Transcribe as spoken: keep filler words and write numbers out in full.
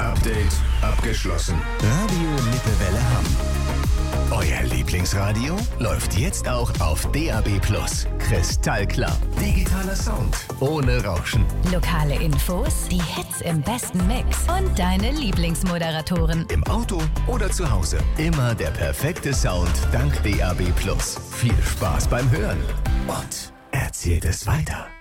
Update abgeschlossen. Radio Lippewelle Hamm. Euer Lieblingsradio läuft jetzt auch auf D A B plus. Kristallklar. Digitaler Sound. Ohne Rauschen. Lokale Infos, die Hits im besten Mix und deine Lieblingsmoderatoren. Im Auto oder zu Hause. Immer der perfekte Sound dank D A B plus. Viel Spaß beim Hören. Und erzählt es weiter.